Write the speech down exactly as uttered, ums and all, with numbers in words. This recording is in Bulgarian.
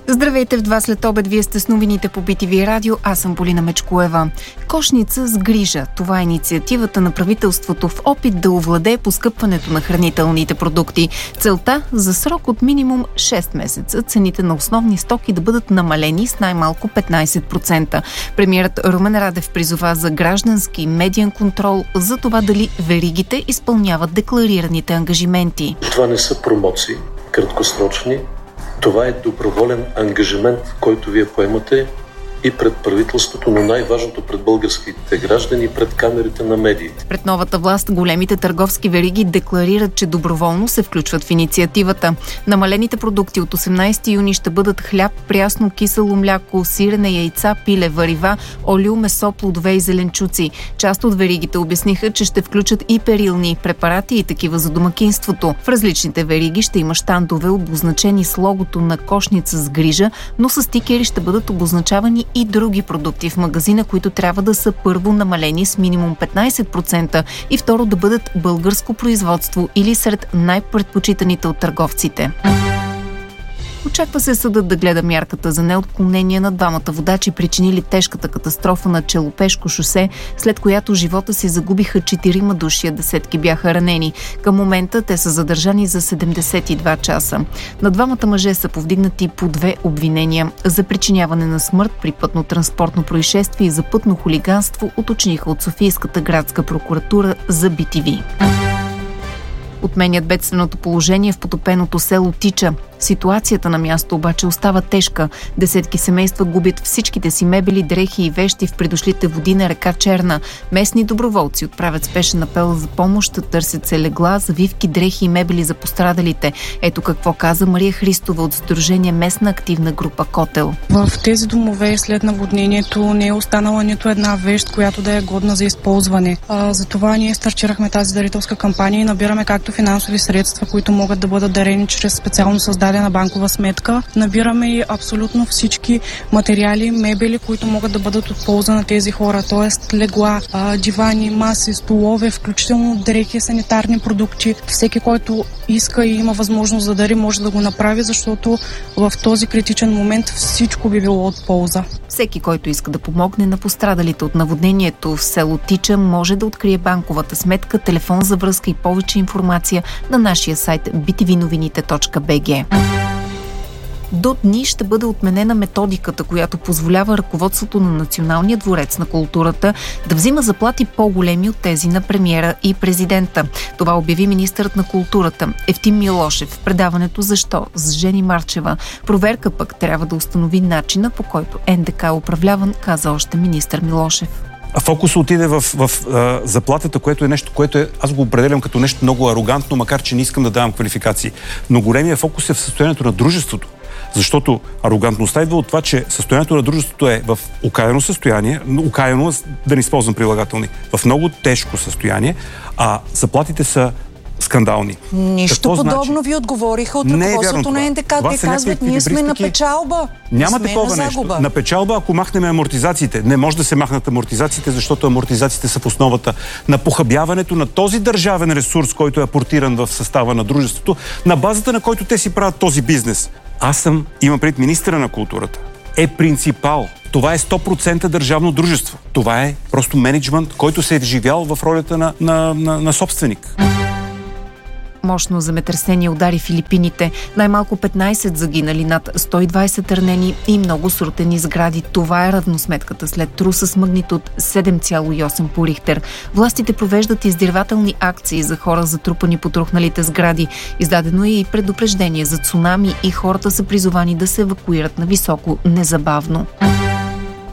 Здравейте, в два след обед, вие сте с новините по Би Ти Ви радио, аз съм Полина Мечкоева. Кошница с грижа. Това е инициативата на правителството в опит да овладее поскъпването на хранителните продукти. Целта за срок от минимум шест месеца цените на основни стоки да бъдат намалени с най-малко петнайсет процента. Премиерът Румен Радев призова за граждански медиен контрол за това дали веригите изпълняват декларираните ангажименти. Това не са промоции краткосрочни. Това е доброволен ангажимент, който вие поемате и пред правителството, но най-важното пред българските граждани и пред камерите на медиите. Пред новата власт големите търговски вериги декларират, че доброволно се включват в инициативата. Намалените продукти от осемнайсети юни ще бъдат хляб, прясно кисело мляко, сирене, яйца, пиле, варива, олио, месо, плодове и зеленчуци. Част от веригите обясниха, че ще включат и перилни препарати и такива за домакинството. В различните вериги ще има щандове, обозначени с логото на кошница с грижа, но с стикери ще бъдат обозначавани и други продукти в магазина, които трябва да са първо намалени с минимум петнайсет процента и второ да бъдат българско производство или сред най-предпочитаните от търговците. Очаква се съдът да гледа мярката за неотклонение на двамата водачи, причинили тежката катастрофа на Челопешко шосе, след която живота си загубиха четирима души, а десетки бяха ранени. Към момента те са задържани за седемдесет и два часа. На двамата мъже са повдигнати по две обвинения за причиняване на смърт при пътно-транспортно происшествие и за пътно хулиганство, уточниха от Софийската градска прокуратура за Би Ти Ви. Отменят бедственото положение в потопеното село Тича. Ситуацията на място обаче остава тежка. Десетки семейства губят всичките си мебели, дрехи и вещи в придошлите води на река Черна. Местни доброволци отправят спешен апел за помощ, търсят се легла, завивки, дрехи и мебели за пострадалите. Ето какво каза Мария Христова от Сдружение Местна активна група Котел. В тези домове след наводнението не е останала нито една вещ, която да е годна за използване. А, затова ние стартирахме тази дарителска кампания и набираме както финансови средства, които могат да бъдат дарени чрез специално създадена банкова сметка. Набираме и абсолютно всички материали, мебели, които могат да бъдат от полза на тези хора, т.е. легла, дивани, маси, столове, включително дрехи, санитарни продукти. Всеки, който иска и има възможност да дари, може да го направи, защото в този критичен момент всичко би било от полза. Всеки, който иска да помогне на пострадалите от наводнението в село Тича, може да открие банковата сметка, телефон за връзка и повече информация на нашия сайт би ти ви новините точка би джи. До дни ще бъде отменена методиката, която позволява ръководството на Националния дворец на културата да взима заплати по-големи от тези на премиера и президента. Това обяви министърът на културата Евтим Милошев в предаването «Защо?» с Жени Марчева. Проверка пък трябва да установи начина, по който Ен Де Ка е управляван, каза още министър Милошев. Фокус отиде в, в, в а, заплатата, което е нещо, което е, аз го определям като нещо много арогантно, макар че не искам да давам квалификации. Но големия фокус е в състоянието на дружеството. Защото арогантността идва от това, че състоянието на дружеството е в окаяно състояние, окаяно, да не използвам прилагателни, в много тежко състояние, а заплатите са скандални. Нищо Какво подобно значи? ви отговориха от Не е ръководството на Ен Де Ка. Те казват, ние сме на печалба. Няма сме такова на нещо. На печалба, ако махнем амортизациите. Не може да се махнат амортизациите, защото амортизациите са в основата на похабяването на този държавен ресурс, който е апортиран в състава на дружеството, на базата на който те си правят този бизнес. Аз съм, имам пред министъра на културата, е принципал. Това е сто процента държавно дружество. Това е просто мениджмънт, който се е вживял в ролята на, на, на, на собственик. Мощно земетресение удари Филипините. Най-малко петнайсет загинали, над сто и двайсет ранени и много срутени сгради. Това е равносметката след труса с магнитуд седем цяло и осем по Рихтер. Властите провеждат издирвателни акции за хора, затрупани по трухналите сгради. Издадено е и предупреждение за цунами и хората са призовани да се евакуират на високо незабавно.